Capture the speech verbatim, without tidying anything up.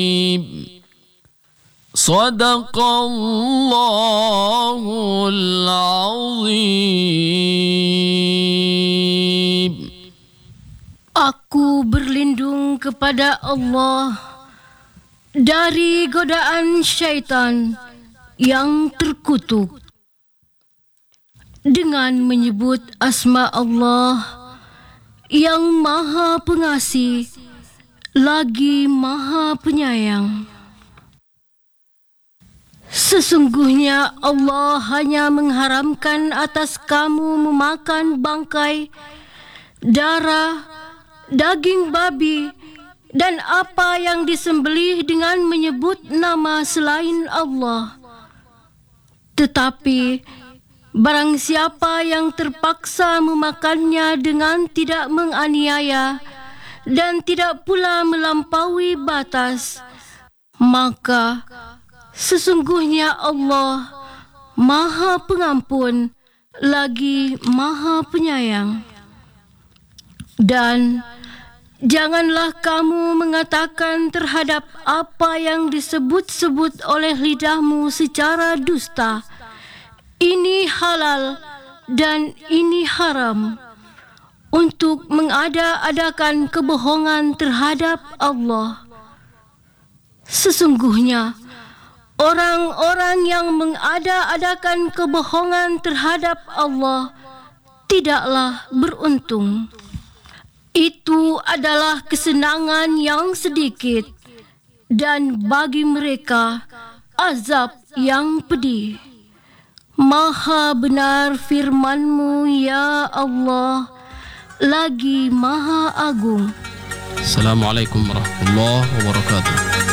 Sadaqallahul azim. Aku berlindung kepada Allah dari godaan syaitan yang terkutuk dengan menyebut asma Allah yang Maha Pengasih lagi Maha Penyayang. Sesungguhnya Allah hanya mengharamkan atas kamu memakan bangkai, darah, daging babi dan apa yang disembelih dengan menyebut nama selain Allah. Tetapi barang siapa yang terpaksa memakannya dengan tidak menganiaya dan tidak pula melampaui batas, maka sesungguhnya Allah Maha Pengampun lagi Maha Penyayang. Dan janganlah kamu mengatakan terhadap apa yang disebut-sebut oleh lidahmu secara dusta, ini halal dan ini haram, untuk mengada-adakan kebohongan terhadap Allah. Sesungguhnya orang-orang yang mengada-adakan kebohongan terhadap Allah tidaklah beruntung. Itu adalah kesenangan yang sedikit, dan bagi mereka azab yang pedih. Maha benar firman-Mu, ya Allah, lagi Maha Agung. Assalamualaikum warahmatullahi wabarakatuh.